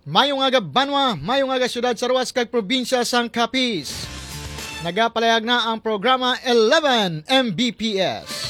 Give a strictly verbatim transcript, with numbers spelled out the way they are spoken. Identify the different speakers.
Speaker 1: Mayong aga Banwa, mayong aga syudad sa Ruas kag probinsya sang Capiz. Nagapalayag na ang programa eleven M B P S.